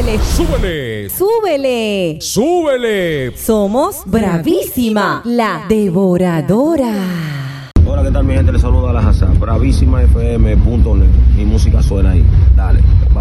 súbele, súbele. súbele. Somos Bravísima, la devoradora. Hola, ¿qué tal mi gente? Les saluda a la Hazard, bravísimafm.net. Mi música suena ahí. Dale.